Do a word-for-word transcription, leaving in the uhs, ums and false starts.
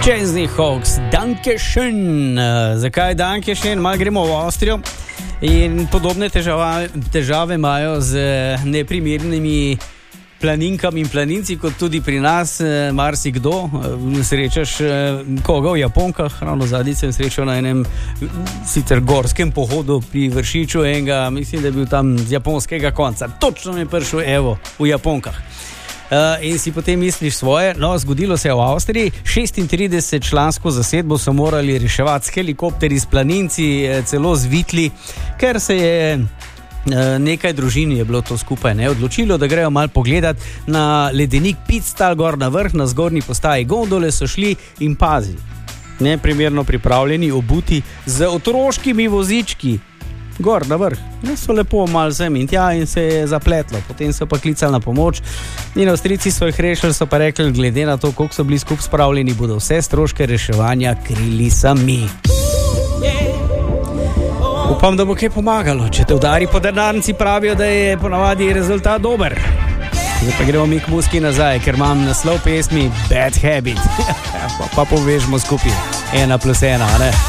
Chesney Hawks, Dankeschön. Zakaj Dankeschön? Malo gremo v Avstrijo in podobne težave, težave imajo z neprimernimi planinkami in planinci, kot tudi pri nas, marsikdo. Srečaš koga v Japonkah, ravno zadnjič sem srečal na enem sicer gorskem pohodu pri Vršiču enega, mislim, da je bil tam z japonskega konca. Točno mi je prišel, evo, v Japonkah. Uh, in si potem misliš svoje, no, zgodilo se je v Avstriji, šestintrideset člansko zasedbo so morali reševati s helikopteri, s planinci, celo z vitli, ker se je uh, nekaj družin je bilo to skupaj ne odločilo, da grejo malo pogledati na ledenik Pitstal gor na vrh, na zgornji postaji gondole so šli in pazi, neprimerno pripravljeni, obuti z otroškimi vozički, gor na vrh, ne, so lepo malo sem in tja in se je zapletlo, potem so pa klicali na pomoč in Avstrijci so jih rešili, so pa rekli, glede na to, koliko so bili skupaj spravljeni, bodo vse stroške reševanja krili sami. Upam, da bo kaj pomagalo, če te udari po denarnici, pravijo, da je ponavadi rezultat dober. Zdaj pa gremo mi k muski nazaj, ker imam naslov pesmi Bad Habit, pa, pa povežemo skupaj, ena plus ena, ne?